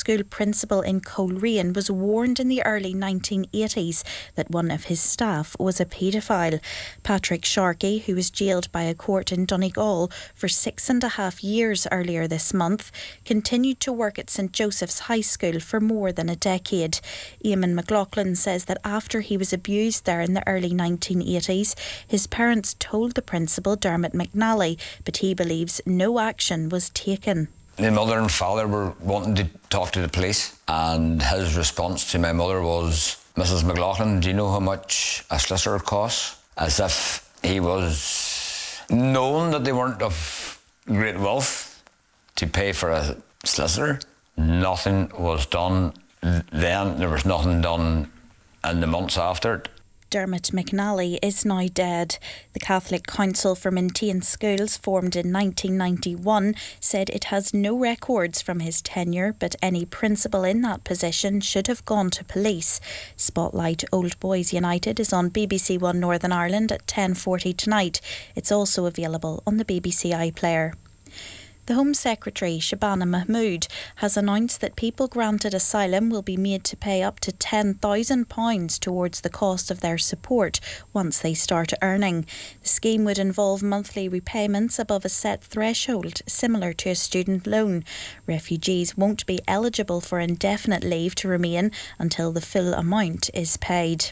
school principal in Coleraine was warned in the early 1980s that one of his staff was a paedophile. Patrick Sharkey, who was jailed by a court in Donegal for 6.5 years earlier this month, continued to work at St Joseph's High School for more than a decade. Eamon McLaughlin says that after he was abused there in the early 1980s, his parents told the principal, Dermot McNally, but he believes no action was taken. My mother and father were wanting to talk to the police, and his response to my mother was, "Mrs. McLaughlin, do you know how much a solicitor costs?" As if he was knowing that they weren't of great wealth to pay for a solicitor. Nothing was done then. There was nothing done in the months after it. Dermot McNally is now dead. The Catholic Council for Maintained Schools, formed in 1991, said it has no records from his tenure, but any principal in that position should have gone to police. Spotlight Old Boys United is on BBC One Northern Ireland at 10:40 tonight. It's also available on the BBC iPlayer. The Home Secretary, Shabana Mahmood, has announced that people granted asylum will be made to pay up to £10,000 towards the cost of their support once they start earning. The scheme would involve monthly repayments above a set threshold, similar to a student loan. Refugees won't be eligible for indefinite leave to remain until the full amount is paid.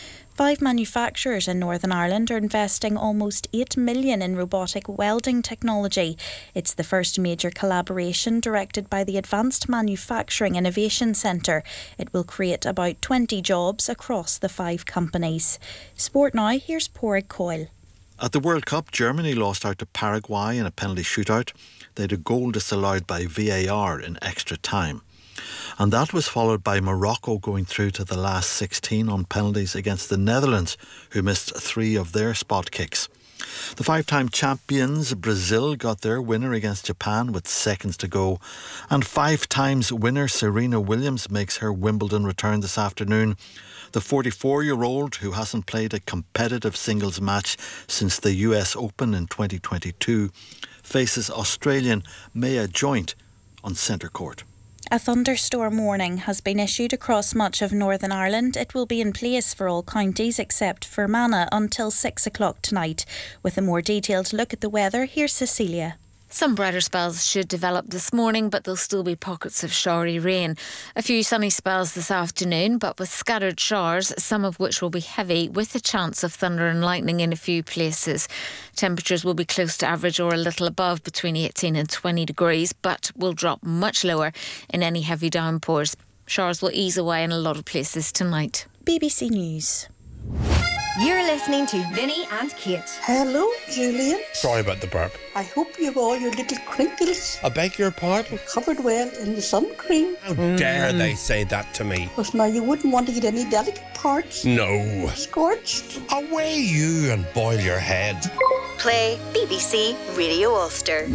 5 manufacturers in Northern Ireland are investing almost $8 million in robotic welding technology. It's the first major collaboration directed by the Advanced Manufacturing Innovation Centre. It will create about 20 jobs across the 5 companies. Sport now, here's Pádraig Coyle. At the World Cup, Germany lost out to Paraguay in a penalty shootout. They had a goal disallowed by VAR in extra time. And that was followed by Morocco going through to the last 16 on penalties against the Netherlands, who missed 3 of their spot kicks. The 5-time champions Brazil got their winner against Japan with seconds to go. And 5 times winner Serena Williams makes her Wimbledon return this afternoon. The 44-year-old, who hasn't played a competitive singles match since the US Open in 2022, faces Australian Maya Joint on centre court. A thunderstorm warning has been issued across much of Northern Ireland. It will be in place for all counties except Fermanagh until 6 o'clock tonight. With a more detailed look at the weather, here's Cecilia. Some brighter spells should develop this morning, but there'll still be pockets of showery rain. A few sunny spells this afternoon, but with scattered showers, some of which will be heavy, with a chance of thunder and lightning in a few places. Temperatures will be close to average or a little above, between 18 and 20 degrees, but will drop much lower in any heavy downpours. Showers will ease away in a lot of places tonight. BBC News. You're listening to Vinny and Kate. Hello, Julian. Sorry about the burp. I hope you've all your little crinkles I beg your pardon? covered well in the sun cream. How dare they say that to me? But now you wouldn't want to get any delicate parts No. scorched. Away you and boil your head. Play BBC Radio Ulster.